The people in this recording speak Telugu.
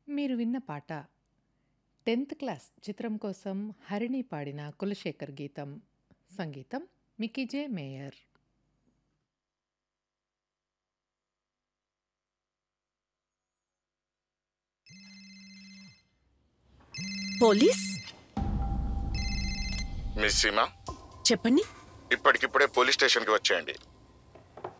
మీరు విన్న పాట 10th క్లాస్ చిత్రం కోసం హరిణి పాడిన కులశేఖర్ గీతం. సంగీతం మికీ జే మేయర్. పోలీస్ మిస్ సీమా, చెప్పండి. ఇప్పటికిప్పుడే పోలీస్ స్టేషన్కి వచ్చేయండి.